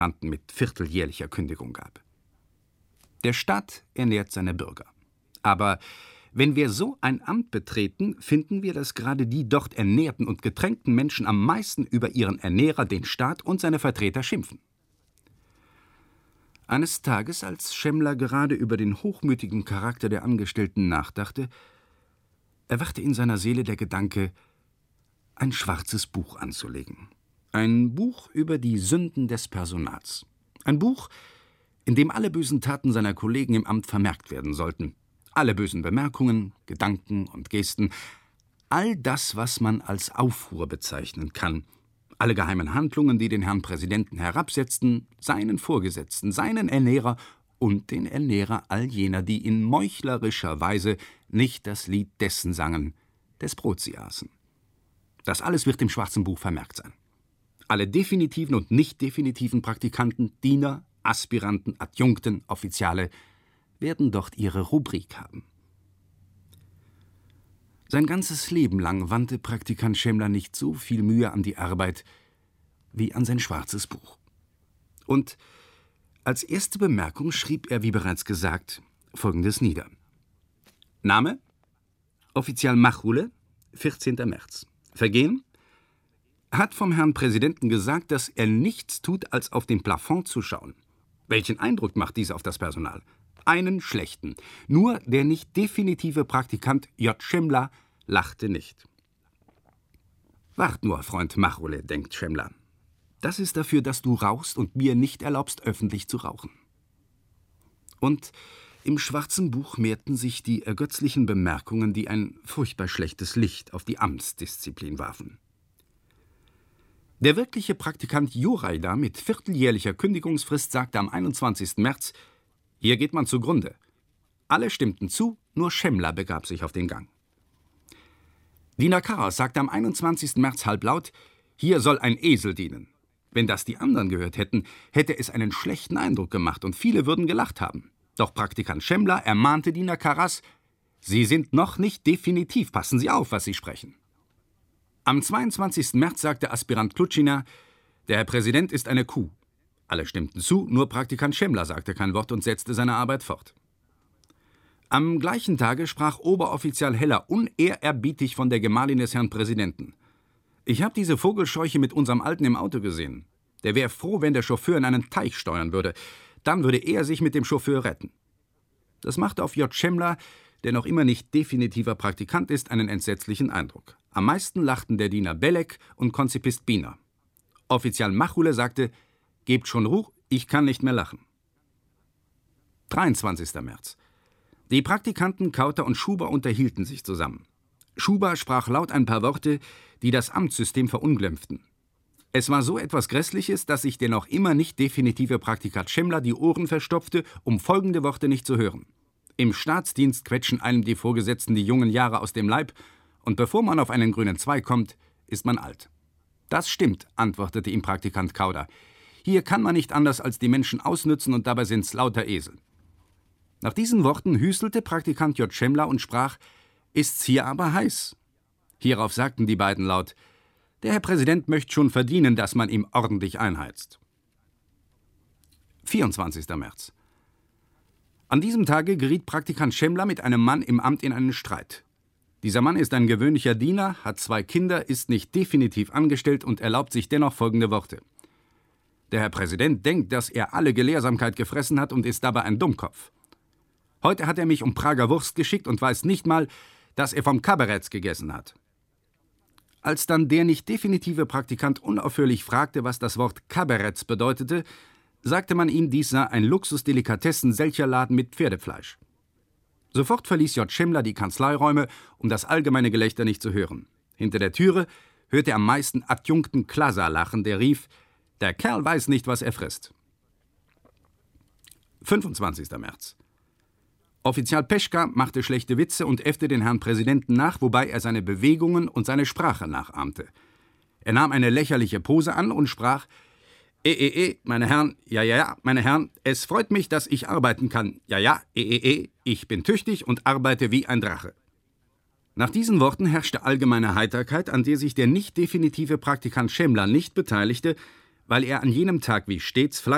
mit vierteljährlicher Kündigung gab. Der Staat ernährt seine Bürger. Aber wenn wir so ein Amt betreten, finden wir, dass gerade die dort ernährten und getränkten Menschen am meisten über ihren Ernährer, den Staat und seine Vertreter schimpfen. Eines Tages, als Schemmler gerade über den hochmütigen Charakter der Angestellten nachdachte, erwachte in seiner Seele der Gedanke, ein schwarzes Buch anzulegen. Ein Buch über die Sünden des Personals. Ein Buch, in dem alle bösen Taten seiner Kollegen im Amt vermerkt werden sollten. Alle bösen Bemerkungen, Gedanken und Gesten. All das, was man als Aufruhr bezeichnen kann. Alle geheimen Handlungen, die den Herrn Präsidenten herabsetzten, seinen Vorgesetzten, seinen Ernährer und den Ernährer all jener, die in meuchlerischer Weise nicht das Lied dessen sangen, des Brot sie aßen. Das alles wird im schwarzen Buch vermerkt sein. Alle definitiven und nicht definitiven Praktikanten, Diener, Aspiranten, Adjunkten, Offiziale werden dort ihre Rubrik haben. Sein ganzes Leben lang wandte Praktikant Schemmler nicht so viel Mühe an die Arbeit wie an sein schwarzes Buch. Und als erste Bemerkung schrieb er, wie bereits gesagt, Folgendes nieder. Name: Offizial Machule, 14. März. Vergehen: hat vom Herrn Präsidenten gesagt, dass er nichts tut, als auf den Plafond zu schauen. Welchen Eindruck macht dies auf das Personal? Einen schlechten. Nur der nicht definitive Praktikant J. Schemmler lachte nicht. Wart nur, Freund Machule, denkt Schemmler. Das ist dafür, dass du rauchst und mir nicht erlaubst, öffentlich zu rauchen. Und im schwarzen Buch mehrten sich die ergötzlichen Bemerkungen, die ein furchtbar schlechtes Licht auf die Amtsdisziplin warfen. Der wirkliche Praktikant Juraida mit vierteljährlicher Kündigungsfrist sagte am 21. März, hier geht man zugrunde. Alle stimmten zu, nur Schemmler begab sich auf den Gang. Diener Karas sagte am 21. März halblaut, hier soll ein Esel dienen. Wenn das die anderen gehört hätten, hätte es einen schlechten Eindruck gemacht und viele würden gelacht haben. Doch Praktikant Schemmler ermahnte Diener Karas, Sie sind noch nicht definitiv, passen Sie auf, was Sie sprechen. Am 22. März sagte Aspirant Klutschina, der Herr Präsident ist eine Kuh. Alle stimmten zu, nur Praktikant Schemmler sagte kein Wort und setzte seine Arbeit fort. Am gleichen Tage sprach Oberoffizial Heller unehrerbietig von der Gemahlin des Herrn Präsidenten. Ich habe diese Vogelscheuche mit unserem Alten im Auto gesehen. Der wäre froh, wenn der Chauffeur in einen Teich steuern würde. Dann würde er sich mit dem Chauffeur retten. Das machte auf J. Schemmler, der noch immer nicht definitiver Praktikant ist, einen entsetzlichen Eindruck. Am meisten lachten der Diener Belek und Konzipist Biener. Offizial Machule sagte, gebt schon Ruhe, ich kann nicht mehr lachen. 23. März. Die Praktikanten Kauter und Schuber unterhielten sich zusammen. Schuber sprach laut ein paar Worte, die das Amtssystem verunglimpften. Es war so etwas Grässliches, dass sich der noch immer nicht definitive Praktikant Schemmler die Ohren verstopfte, um folgende Worte nicht zu hören. Im Staatsdienst quetschen einem die Vorgesetzten die jungen Jahre aus dem Leib, und bevor man auf einen grünen Zweig kommt, ist man alt. Das stimmt, antwortete ihm Praktikant Kauder. Hier kann man nicht anders als die Menschen ausnützen und dabei sind's lauter Esel. Nach diesen Worten hüstelte Praktikant J. Schemmler und sprach, ist's hier aber heiß. Hierauf sagten die beiden laut, der Herr Präsident möchte schon verdienen, dass man ihm ordentlich einheizt. 24. März. An diesem Tage geriet Praktikant Schemmler mit einem Mann im Amt in einen Streit. Dieser Mann ist ein gewöhnlicher Diener, hat 2 Kinder, ist nicht definitiv angestellt und erlaubt sich dennoch folgende Worte. Der Herr Präsident denkt, dass er alle Gelehrsamkeit gefressen hat und ist dabei ein Dummkopf. Heute hat er mich um Prager Wurst geschickt und weiß nicht mal, dass er vom Kabaretts gegessen hat. Als dann der nicht definitive Praktikant unaufhörlich fragte, was das Wort Kabaretts bedeutete, sagte man ihm, dies sei ein Luxusdelikatessen-Selcherladen mit Pferdefleisch. Sofort verließ J. Schemmler die Kanzleiräume, um das allgemeine Gelächter nicht zu hören. Hinter der Türe hörte er am meisten Adjunkten Klasa lachen, der rief, der Kerl weiß nicht, was er frisst. 25. März. Offizial Peschka machte schlechte Witze und äffte den Herrn Präsidenten nach, wobei er seine Bewegungen und seine Sprache nachahmte. Er nahm eine lächerliche Pose an und sprach, meine Herren, ja, meine Herren, es freut mich, dass ich arbeiten kann. Ja, ich bin tüchtig und arbeite wie ein Drache. Nach diesen Worten herrschte allgemeine Heiterkeit, an der sich der nicht definitive Praktikant Schemmler nicht beteiligte, weil er an jenem Tag wie stets fleißig